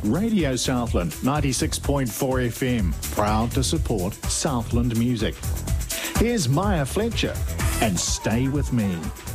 Radio Southland 96.4 FM, proud to support Southland music. Here's Maya Fletcher and Stay With Me.